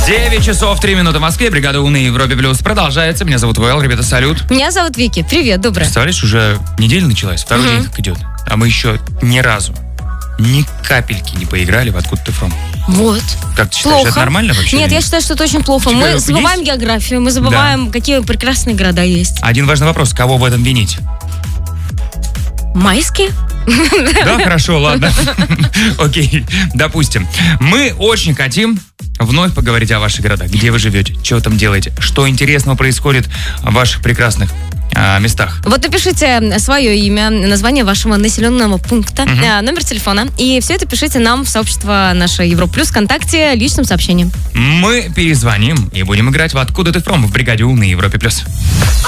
9 часов 3 минуты в Москве. Бригада У на Европе Плюс продолжается. Меня зовут Вэл. Ребята, салют. Меня зовут Вики. Привет, доброе. Представляешь, уже неделя началась, второй день как идет. А мы еще ни разу, ни капельки не поиграли в «Откуда ты from». Вот. Как ты считаешь, Плохо. это нормально вообще? Нет, я считаю, что это очень плохо. Тебе Мы забываем есть? географию, мы забываем, какие прекрасные города есть. Один важный вопрос. Кого в этом винить? Майские? Да, хорошо, ладно. Окей, допустим. Мы очень хотим вновь поговорить о ваших городах. Где вы живете, что вы там делаете, что интересного происходит в ваших прекрасных местах. Вот напишите свое имя, название вашего населенного пункта, номер телефона. И все это пишите нам в сообщество наше Европа Плюс ВКонтакте личным сообщением. Мы перезвоним и будем играть в «Откуда ты from» в бригаде У на Европе Плюс.